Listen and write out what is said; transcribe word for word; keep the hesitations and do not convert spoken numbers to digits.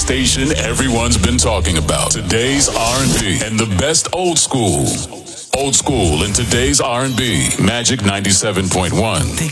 station everyone's been talking about. Today's R and B and the best old school. Old school in today's R and B. Magic ninety-seven point one.